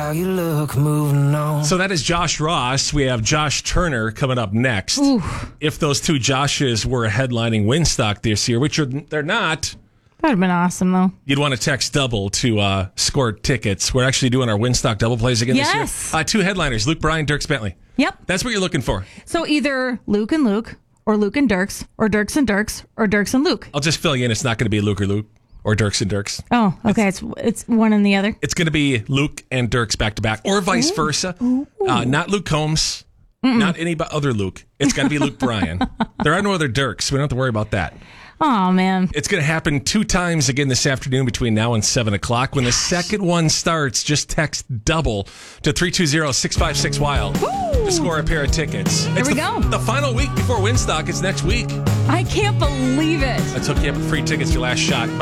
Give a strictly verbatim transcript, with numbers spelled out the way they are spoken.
how you look, moving on. So that is Josh Ross. We have Josh Turner coming up next. Ooh. If those two Joshes were headlining Winstock this year, which are, they're not, That would have been awesome, though. you'd want to text double to uh, score tickets. We're actually doing our Winstock double plays again Yes. this year. Uh, two headliners, Luke Bryan, Dirks Bentley. Yep. That's what you're looking for. So either Luke and Luke, or Luke and Dirks, or Dirks and Dirks, or Dirks and Luke. I'll just fill you in. It's not going to be Luke or Luke or Dirks and Dirks. Oh, okay. It's it's one and the other. It's going to be Luke and Dirks back to back, or vice versa. Uh, not Luke Combs, Mm-mm. not any but other Luke. It's got to be Luke Bryan. There are no other Dirks. We don't have to worry about that. Oh, man. It's going to happen two times again this afternoon between now and seven o'clock. When the second one starts, just text double to three two zero, six five six, wild to score a pair of tickets. There it's we the, go. The final week before Winstock is next week. I can't believe it. Let's hook you up with free tickets, your last shot.